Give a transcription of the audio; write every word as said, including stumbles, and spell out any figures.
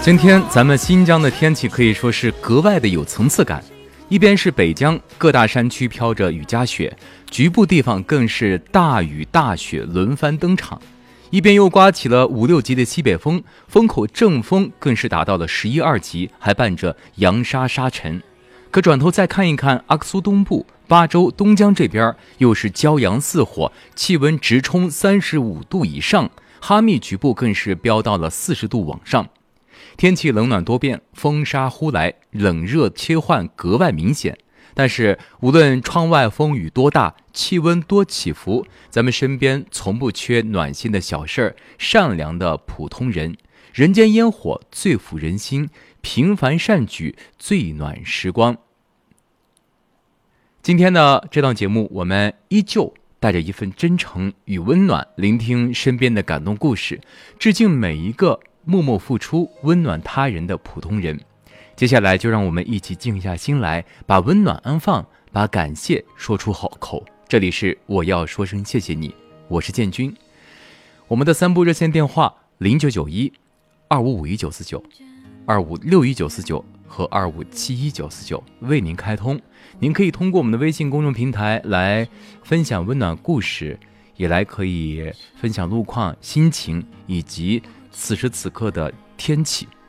今天咱们新疆的天气可以说是格外的有层次感，一边是北疆各大山区飘着雨夹雪，局部地方更是大雨大雪轮番登场，一边又刮起了五六级的西北风，风口阵风更是达到了十一二级，还伴着扬沙沙尘。可转头再看一看阿克苏东部巴州东疆这边，又是骄阳似火，气温直冲三十五度以上，哈密局部更是飙到了四十度往上。天气冷暖多变，风沙忽来，冷热切换格外明显。但是无论窗外风雨多大，气温多起伏，咱们身边从不缺暖心的小事儿，善良的普通人。人间烟火最抚人心，平凡善举最暖时光。今天的这档节目，我们依旧带着一份真诚与温暖，聆听身边的感动故事，致敬每一个默默付出温暖他人的普通人。接下来就让我们一起静下心来，把温暖安放，把感谢说出口。这里是我要说声谢谢你，我是建军。我们的三部热线电话零九九一二五五一九四九、二五六一九四九和二五七一九四九为您开通。您可以通过我们的微信公众平台来分享温暖故事，也来可以分享路况、心情以及此时此刻的天气。